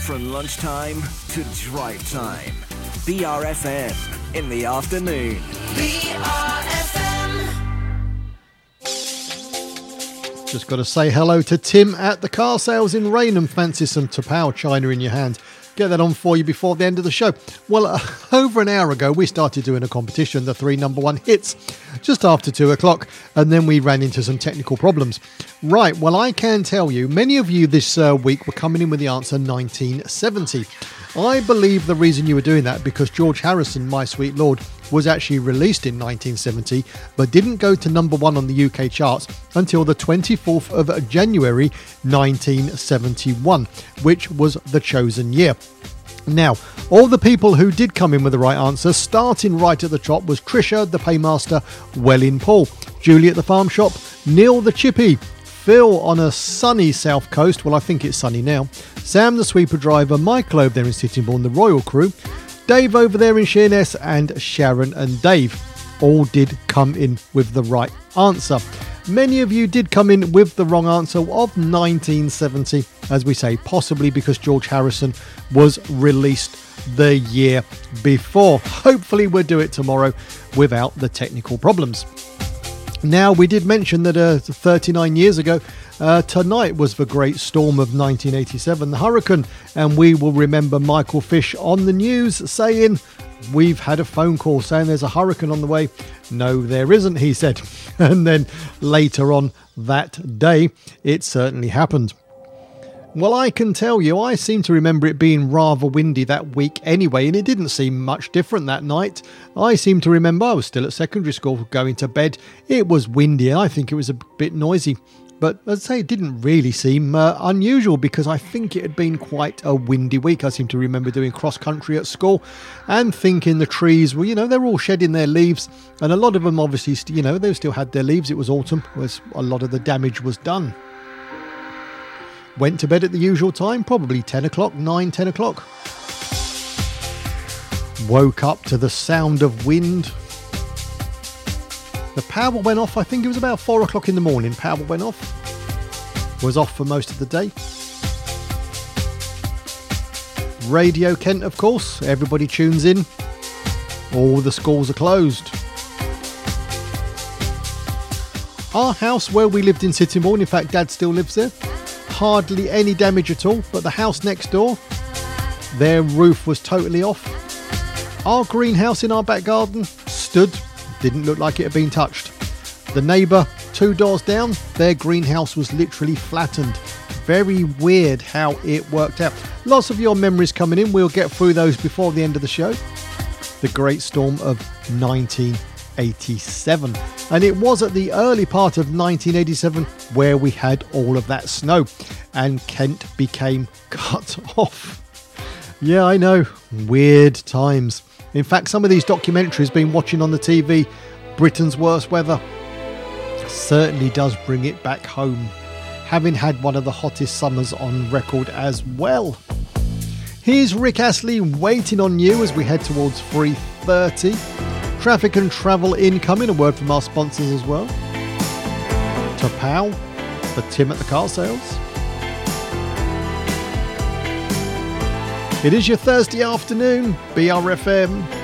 From lunchtime to drive time. BRFM in the afternoon. BRFM. Just got to say hello to Tim at the car sales in Raynham. Fancy some Tapao China in your hand. Get that on for you before the end of the show. Well, over an hour ago, we started doing a competition, the 3 number 1 hits, just after 2 o'clock, and then we ran into some technical problems. Right, well, I can tell you, many of you this week were coming in with the answer 1970. I believe the reason you were doing that because George Harrison, My Sweet Lord, was actually released in 1970, but didn't go to number 1 on the UK charts until the 24th of January 1971, which was the chosen year. Now, all the people who did come in with the right answer, starting right at the top, was Trisha, the Paymaster, Welling Paul, Julie at the Farm Shop, Neil the Chippy, Phil on a sunny south coast, well I think it's sunny now, Sam the Sweeper Driver, Michael over there in Sittingbourne, the Royal Crew, Dave over there in Sheerness, and Sharon and Dave all did come in with the right answer. Many of you did come in with the wrong answer of 1970, as we say, possibly because George Harrison was released the year before. Hopefully we'll do it tomorrow without the technical problems. Now, we did mention that 39 years ago, tonight was the great storm of 1987, the hurricane, and we will remember Michael Fish on the news saying, "We've had a phone call saying there's a hurricane on the way." "No, there isn't," he said. And then later on that day, it certainly happened. Well, I can tell you, I seem to remember it being rather windy that week anyway, and it didn't seem much different that night. I seem to remember I was still at secondary school going to bed. It was windy and I think it was a bit noisy. But as I say, it didn't really seem unusual because I think it had been quite a windy week. I seem to remember doing cross country at school and thinking the trees were, they're all shedding their leaves. And a lot of them obviously, they still had their leaves. It was autumn, was a lot of the damage was done. Went to bed at the usual time, probably 10 o'clock, 10 o'clock. Woke up to the sound of wind. The power went off, I think it was about 4 o'clock in the morning. Power went off. Was off for most of the day. Radio Kent, of course. Everybody tunes in. All the schools are closed. Our house where we lived in Sittingbourne, in fact, Dad still lives there. Hardly any damage at all, but the house next door, their roof was totally off. Our greenhouse in our back garden stood. Didn't look like it had been touched. The neighbour 2 doors down, their greenhouse was literally flattened. Very weird how it worked out. Lots of your memories coming in. We'll get through those before the end of the show. The great storm of 1987. And it was at the early part of 1987 where we had all of that snow and Kent became cut off. Yeah, I know. Weird times. In fact, some of these documentaries been watching on the TV, Britain's Worst Weather, certainly does bring it back home, having had one of the hottest summers on record as well. Here's Rick Astley waiting on you as we head towards 3:30. Traffic and travel incoming, a word from our sponsors as well. Tapao, for Tim at the car sales. It is your Thursday afternoon, BRFM.